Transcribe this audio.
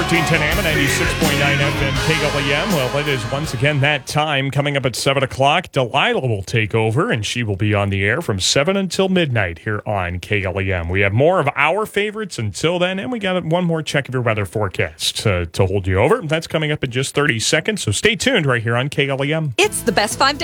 1410 AM and 96.9 FM KLEM. Well, it is once again that time. Coming up at 7 o'clock, Delilah will take over, and she will be on the air from 7 until midnight here on KLEM. We have more of our favorites until then, and we got one more check of your weather forecast to hold you over. That's coming up in just 30 seconds, so stay tuned right here on KLEM. It's the best 5 days.